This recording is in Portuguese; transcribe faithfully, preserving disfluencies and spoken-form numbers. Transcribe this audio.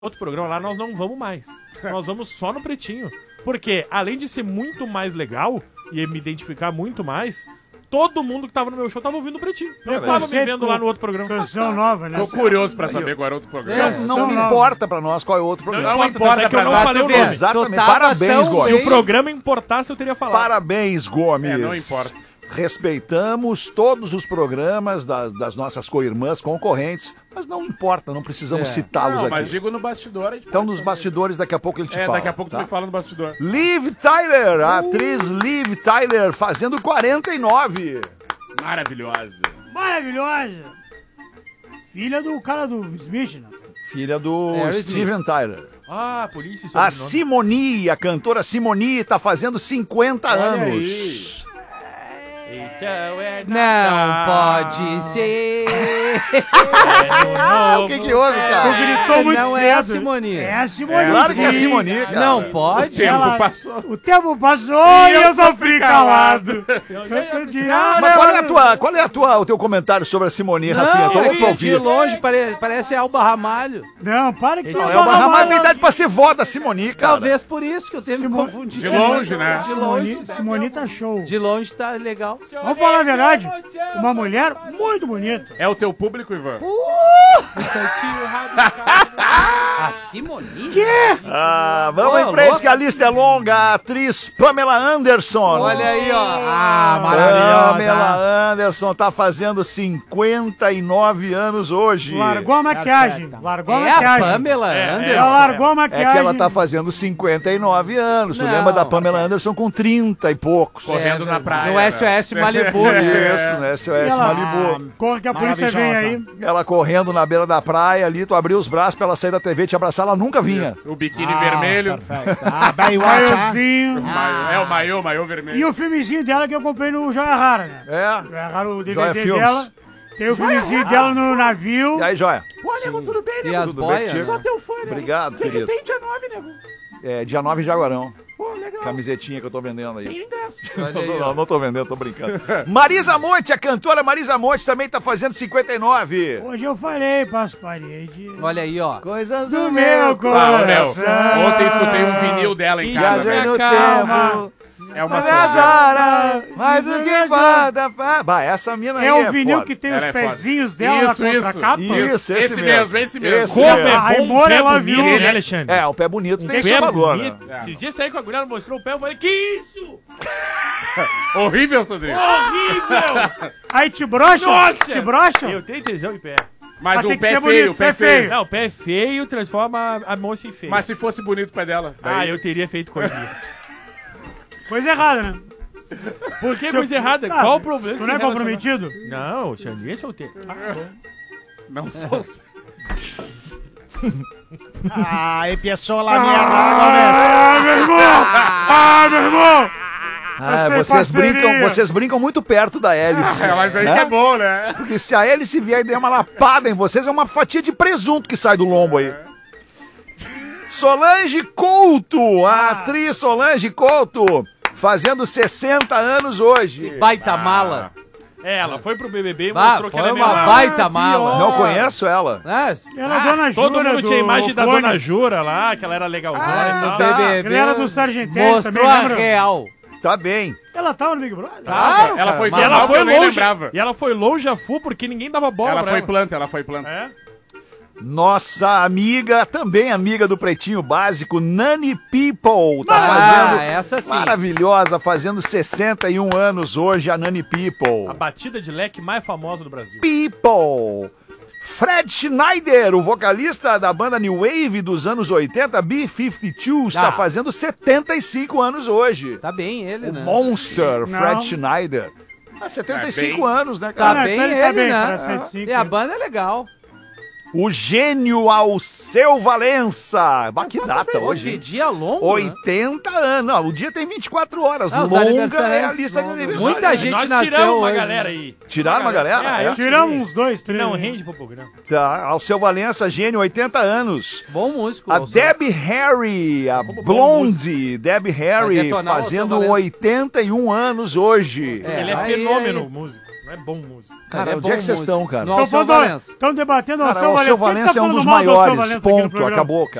outro programa lá, nós não vamos mais. Nós vamos só no Pretinho. Porque, além de ser muito mais legal, e me identificar muito mais, todo mundo que tava no meu show tava ouvindo o Pretinho. Eu É, tava me vendo lá no outro programa. Canção nova, né? Tô curioso pra saber qual era outro programa. É, não me importa pra nós qual é o outro programa. Não importa, é que eu não falei o nome. Exatamente. Parabéns, Se Gomes. o programa importasse, eu teria falado. Parabéns, Gomes. É, não importa. Respeitamos todos os programas das, das nossas co-irmãs concorrentes, mas não importa, não precisamos É. citá-los Não, aqui. mas digo no bastidor. a gente Então, pode nos saber. bastidores, daqui a pouco ele te É, fala. daqui a pouco tá? tu me fala no bastidor. Liv Tyler, a atriz Liv Tyler, fazendo quarenta e nove. Maravilhosa. Maravilhosa. Filha do cara do Smith, né? Filha do É, Steven Tyler. Ah, polícia. isso é A o nome. Simone, a cantora Simone, tá fazendo cinquenta Olha anos. Então é Não Natal. pode ser. O que que houve, Tu cara? gritou muito Não cedo. é a Simone. É a Simone. Claro que é a sim. Simone, cara. Não O pode. tempo Ela- passou. O tempo passou e eu sofri calado. Outro dia- Mas qual é a tua, qual é a tua, o teu comentário sobre a Simone, Rafinha? Tô louco pra Não, de ouvir. longe pare- parece Alba Ramalho. Não, para que Não, é uma Ramalho tem idade pra ser vó da Simone, cara. Talvez por isso que eu tenho me Simone- confundido. De longe, né? De longe. Simone, Simone tá show. De longe tá legal. Vamos falar a verdade. Uma mulher muito bonita. É o teu público, Ivan? A Simone? Ah, vamos Ô, em frente louco. que a lista é longa. A atriz Pamela Anderson. Olha aí, ó. Ah, Pamela Anderson tá fazendo cinquenta e nove anos hoje. Largou a maquiagem. Perfeita. Largou a É a maquiagem. Pamela É, Anderson. Ela largou a É maquiagem. que ela tá fazendo cinquenta e nove anos. Tu Não. lembra da Pamela Anderson com trinta e poucos? Correndo na praia. No né? S O S Malibu, né? Isso, né? S O S Ela- Malibu. Corre que a polícia vem aí. Maravilhosa. Ela correndo na beira da praia ali, tu abriu os braços pra ela sair da T V e te abraçar, ela nunca vinha. O biquíni Ah, vermelho. Perfeito. Ah, Baywatch, ah. Maiôzinho. Maiô- É o maiô, maiô E vermelho. o filmezinho dela que eu comprei no Joia Rara, né? É. Joia Rara, o D V D Joia Filmes. dela. Tem o filmezinho dela no navio. E aí, joia? E as Tudo bem, boias. Tico? né? teu fã, né? Obrigado, querido. Tem dia nove, nego. É, dia nove em Jaguarão. Pô, legal. Camisetinha que eu tô vendendo aí. Tem ingresso. Olha aí, Não, ó. não, não tô vendendo, tô brincando. Marisa Monte, a cantora Marisa Monte também tá fazendo cinquenta e nove. Hoje eu falei pras paredes. Olha aí, ó. Coisas Do meu Ah, ô, coração. Léo, ontem escutei um vinil dela em casa, Viajei velho. no Calma. tempo. É uma Nas sorte. horas, mais do que falta pra... Bah, essa mina aí É é o vinil foda. que tem Ela os é foda. pezinhos dela Isso, na isso. contracapa. Isso, esse, Esse mesmo, esse mesmo. Esse Como mesmo. é A bom um Raimora, pé ela bonito, viu. né, Alexandre? É, o pé bonito tem Um seu pé valor, né? bonito. Esses dias saí com a guria, ela mostrou o pé, eu falei, que isso? Horrível, Sandrinho. Horrível! Aí te brocha? Nossa! Te brocha? Eu tenho tesão em pé. Mas Mas o tem que pé ser feio, bonito, o pé pé feio. feio. Não, o pé feio transforma a moça em feio. Mas se fosse bonito o pé dela. Ah, daí- eu teria feito coisinha. Coisa errada, né? Por que coisa errada? Ah, Qual o problema? Tu de não é se relacionar? comprometido? Não, o Xandinho é solteiro. Não sou. Ah, empezó la mierda agora. Ah, meu irmão! Ah, meu irmão! Ah, Essa é vocês parceria. brincam, vocês brincam muito perto da hélice. É, mas aí né? que é bom, né? Porque se a hélice vier e der uma lapada em vocês, é uma fatia de presunto que sai do lombo aí. Solange Couto, a atriz Solange Couto, fazendo sessenta anos hoje. Baita mala. É, ela foi pro B B B e Bah, mostrou que foi ela é uma minha... baita mala. Não conheço ela. Ah, Ela é a Dona Jura Todo mundo do tinha imagem da Clone. Dona Jura lá, que ela era legalzona Ah, e tal. tá. B B B Ela era do Sargentelli mostrou também, a lembra? real. Tá bem. Ela tava no Big Brother? Claro, Ela cara, foi mas- E ela Mal que foi eu nem longe. lembrava. E ela foi longe a full porque ninguém dava bola Ela pra foi ela. planta, ela foi planta. É? Nossa amiga, também amiga do Pretinho Básico, Nani People. Tá Ah, fazendo... essa sim. Maravilhosa, fazendo sessenta e um anos hoje, a Nani People. A batida de leque mais famosa do Brasil. People. Fred Schneider, o vocalista da banda New Wave dos anos oitenta, B cinquenta e dois, está Ah. fazendo setenta e cinco anos hoje. Tá bem ele, O né? Monster, Não. Fred Schneider. Ah, setenta e cinco Tá bem. anos, né, Tá cara? Ah, bem então ele ele, tá bem, né? para cento e cinco. E a banda é legal. O gênio Alceu Valença. Bah, que data hoje, Hoje hein? dia longo, né? oitenta anos. Não, o dia tem vinte e quatro horas. Ah, os Longa é a aniversariantes, lista de longa. aniversário. Muita gente Nós nasceu tiramos uma hoje, galera né? aí. Tiraram uma galera? É, eu Tiramos tirei. uns dois, três. Não né? rende pro programa. Tá, Alceu Valença, gênio, oitenta anos. Bom músico. A Alceu. Debbie Harry, a Como bom Blonde, Debbie Harry, detonar o fazendo Alceu Valença. oitenta e um anos hoje. É, Ele é aí, fenômeno aí. músico. Né? É bom músico. Cara, É onde bom é que vocês músico. estão, cara? No Alceu Então, Valença. Estão debatendo o Cara, Alceu o Alceu Valença. Quem Valença tá é um falando dos mal do Alceu maiores, Valença aqui no ponto, programa? acabou, cara.